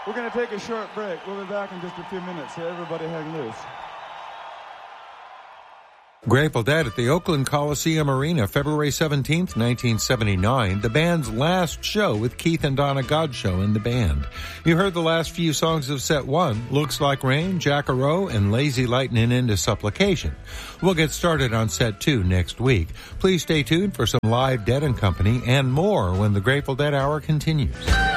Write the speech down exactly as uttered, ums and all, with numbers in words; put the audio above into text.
We're going to take a short break. We'll be back in just a few minutes, so everybody hang loose. Grateful Dead at the Oakland Coliseum Arena, February seventeenth, nineteen seventy-nine, the band's last show with Keith and Donna Godshall in the band. You heard the last few songs of set one, Looks Like Rain, Jack-A-Row, and Lazy Lightning into Supplication. We'll get started on set two next week. Please stay tuned for some live Dead and Company and more when the Grateful Dead Hour continues.